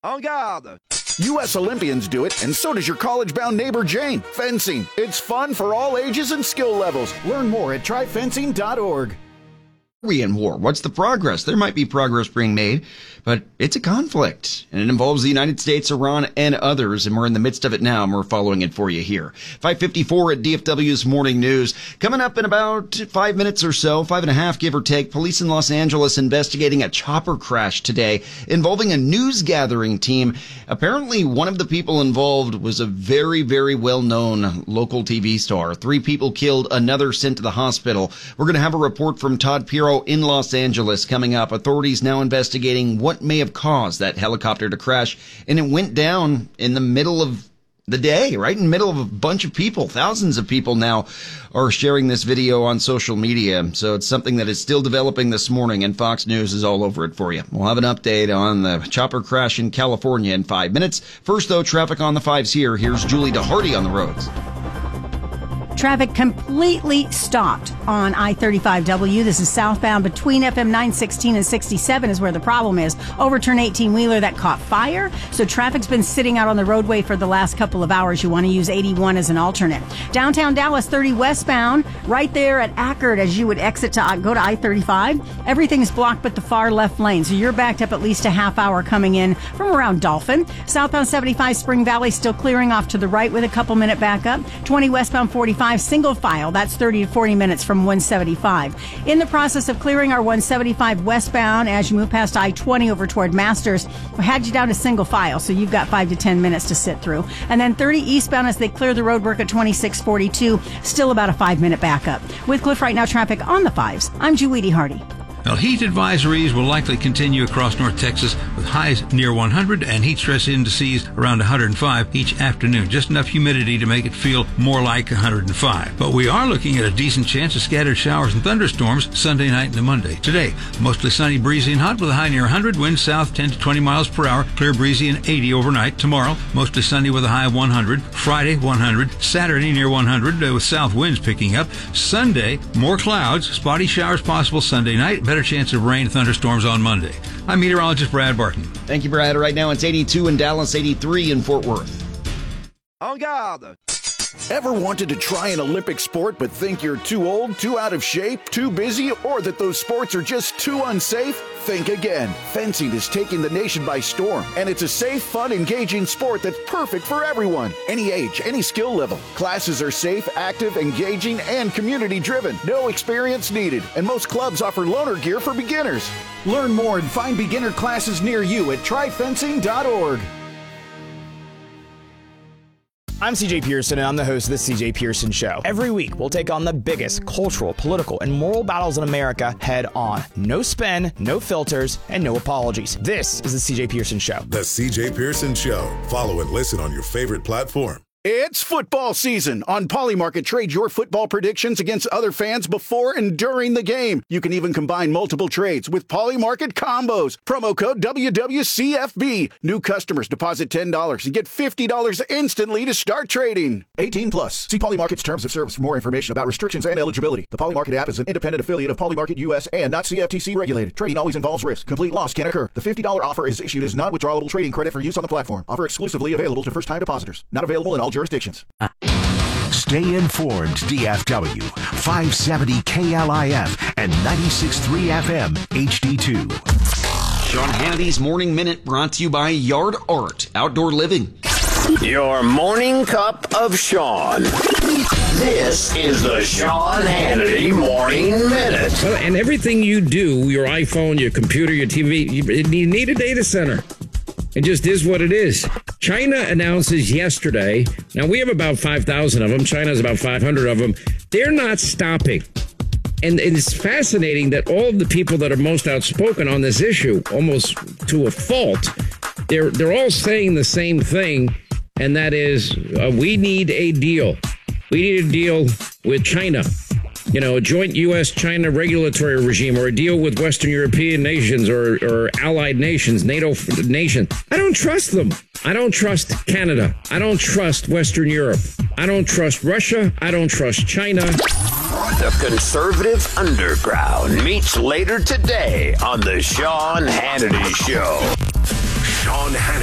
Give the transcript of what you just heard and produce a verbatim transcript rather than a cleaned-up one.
En garde! U S Olympians do it, and so does your college-bound neighbor Jane. Fencing. It's fun for all ages and skill levels. Learn more at try fencing dot org. We in war. What's the progress? There might be progress being made, but it's a conflict, and it involves the United States, Iran, and others, and we're in the midst of it now, and we're following it for you here. five fifty-four at D F W's Morning News. Coming up in about five minutes or so, five and a half, give or take, police in Los Angeles investigating a chopper crash today involving a news gathering team. Apparently, one of the people involved was a very, very well-known local T V star. Three people killed, another sent to the hospital. We're going to have a report from Todd Pirro in Los Angeles coming up. Authorities now investigating what may have caused that helicopter to crash, and it went down in the middle of the day, right in the middle of a bunch of people. Thousands of people now are sharing this video on social media, so it's something that is still developing this morning, and Fox News is all over it for you. We'll have an update on the chopper crash in California in five minutes. First, though, traffic on the fives here. Here's Julie DeHardy on the roads. Traffic completely stopped on I thirty-five W. This is southbound between F M nine sixteen and sixty-seven is where the problem is. Overturn eighteen-wheeler that caught fire. So traffic's been sitting out on the roadway for the last couple of hours. You want to use eighty-one as an alternate. Downtown Dallas, thirty westbound, right there at Ackerd as you would exit to go to I thirty-five. Everything's blocked but the far left lane. So you're backed up at least a half hour coming in from around Dolphin. Southbound seventy-five Spring Valley still clearing off to the right with a couple minute backup. twenty westbound forty-five single file. That's thirty to forty minutes from one seventy-five. In the process of clearing our one seventy-five westbound as you move past I twenty over toward Masters, we had you down to single file, so you've got five to ten minutes to sit through. And then thirty eastbound as they clear the roadwork at twenty-six forty-two, still about a five minute backup. With Cliff Right Now traffic on the fives, I'm Julie DeHardy. Well, heat advisories will likely continue across North Texas with highs near one hundred and heat stress indices around one hundred five each afternoon. Just enough humidity to make it feel more like one hundred five. But we are looking at a decent chance of scattered showers and thunderstorms Sunday night into Monday. Today, mostly sunny, breezy, and hot with a high near one hundred. Winds south ten to twenty miles per hour. Clear, breezy, and eighty overnight. Tomorrow, mostly sunny with a high of one hundred. Friday, one hundred. Saturday, near one hundred uh, with south winds picking up. Sunday, more clouds. Spotty showers possible Sunday night. Better chance of rain, thunderstorms on Monday. I'm meteorologist Brad Barton. Thank you, Brad. Right now it's eighty-two in Dallas, eighty-three in Fort Worth. En garde! Ever wanted to try an Olympic sport but think you're too old, too out of shape, too busy, or that those sports are just too unsafe? Think again. Fencing is taking the nation by storm, and it's a safe, fun, engaging sport that's perfect for everyone. Any age, any skill level. Classes are safe, active, engaging, and community-driven. No experience needed, and most clubs offer loaner gear for beginners. Learn more and find beginner classes near you at try fencing dot org. I'm C J Pearson, and I'm the host of the C J Pearson Show. Every week, we'll take on the biggest cultural, political, and moral battles in America head on. No spin, no filters, and no apologies. This is the C J Pearson Show. The C J Pearson Show. Follow and listen on your favorite platform. It's football season. On Polymarket, trade your football predictions against other fans before and during the game. You can even combine multiple trades with Polymarket combos. Promo code W W C F B. New customers deposit ten dollars and get fifty dollars instantly to start trading. eighteen plus. See Polymarket's terms of service for more information about restrictions and eligibility. The Polymarket app is an independent affiliate of Polymarket U S and not C F T C regulated. Trading always involves risk. Complete loss can occur. The fifty dollars offer is issued as non-withdrawable trading credit for use on the platform. Offer exclusively available to first-time depositors. Not available in all jurisdictions. Stay informed, D F W. five seventy K L I F and ninety-six point three F M H D two. Sean Hannity's Morning Minute brought to you by Yard Art Outdoor Living. Your morning cup of Sean. This is the Sean Hannity Morning Minute. Well, and everything you do, your iPhone, your computer, your T V, you, you need a data center. It just is what it is. China announces yesterday, now we have about five thousand of them. China has about five hundred of them. They're not stopping. And, and it's fascinating that all of the people that are most outspoken on this issue, almost to a fault, they're, they're all saying the same thing, and that is uh, we need a deal. We need a deal with China. You know, a joint U S China regulatory regime or a deal with Western European nations or, or allied nations, NATO nations. I don't trust them. I don't trust Canada. I don't trust Western Europe. I don't trust Russia. I don't trust China. The conservative underground meets later today on the Sean Hannity Show. Sean Hannity.